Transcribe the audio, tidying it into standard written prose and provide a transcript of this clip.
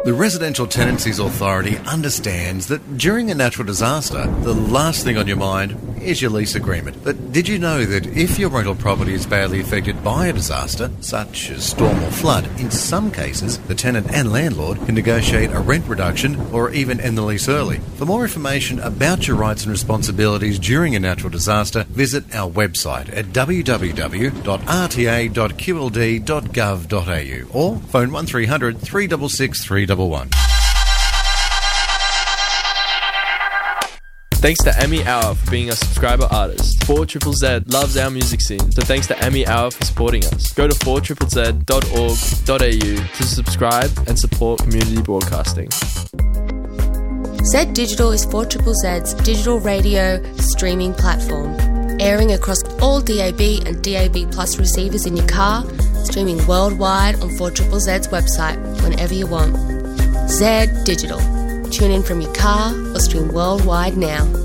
The Residential Tenancies Authority understands that during a natural disaster, the last thing on your mind is your lease agreement. But did you know that if your rental property is badly affected by a disaster, such as storm or flood, in some cases, the tenant and landlord can negotiate a rent reduction or even end the lease early. For more information about your rights and responsibilities during a natural disaster, visit our website at www.rta.qld.gov.au or phone 1300 366 311. Thanks to Emmy Hour for being a subscriber artist. 4ZZZ loves our music scene, so thanks to Emmy Hour for supporting us. Go to 4ZZZ.org.au to subscribe and support community broadcasting. Z Digital is 4ZZZ's digital radio streaming platform, airing across all DAB and DAB Plus receivers in your car, streaming worldwide on 4ZZZ's website whenever you want. Z Digital. Tune in from your car or stream worldwide now.